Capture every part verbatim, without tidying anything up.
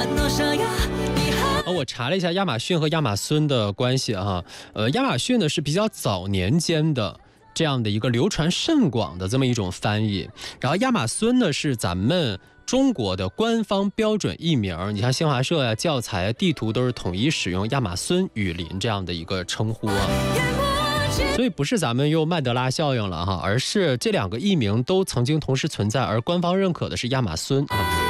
啊，我查了一下亚马逊和亚马孙的关系哈，呃，亚马逊呢是比较早年间的这样的一个流传甚广的这么一种翻译，然后亚马孙呢是咱们中国的官方标准译名，你像新华社呀、教材啊、地图都是统一使用亚马孙雨林这样的一个称呼啊。所以不是咱们用曼德拉效应了哈，而是这两个译名都曾经同时存在，而官方认可的是亚马孙啊。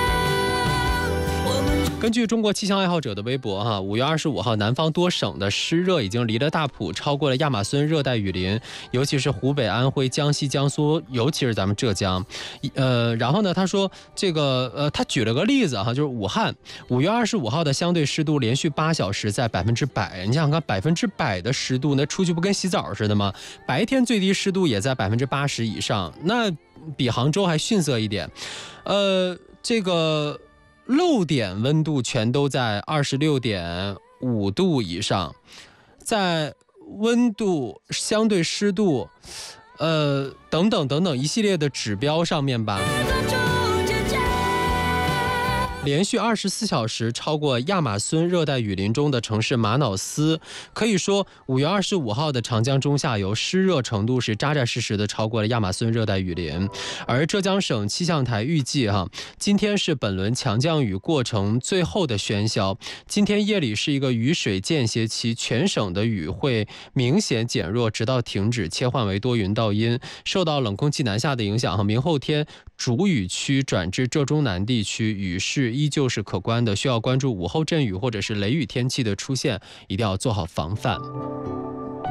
根据中国气象爱好者的微博哈，五月二十五号，南方多省的湿热已经离了大埔，超过了亚马孙热带雨林，尤其是湖北、安徽、江西、江苏，尤其是咱们浙江。呃，然后呢，他说这个呃，他举了个例子哈，就是武汉，五月二十五号的相对湿度连续八小时在百分之百，你想想看，百分之百的湿度，那出去不跟洗澡似的吗？白天最低湿度也在百分之八十以上，那比杭州还逊色一点。呃，这个。露点温度全都在二十六点五度以上，在温度、相对湿度，呃，等等等等一系列的指标上面吧，连续二十四小时超过亚马孙热带雨林中的城市马瑙斯，可以说五月二十五号的长江中下游湿热程度是扎扎实实的超过了亚马孙热带雨林。而浙江省气象台预计哈，今天是本轮强降雨过程最后的喧嚣，今天夜里是一个雨水间歇期，全省的雨会明显减弱，直到停止，切换为多云到阴。受到冷空气南下的影响，明后天主雨区转至浙中南地区，雨势依旧是可观的，需要关注午后阵雨或者是雷雨天气的出现，一定要做好防范。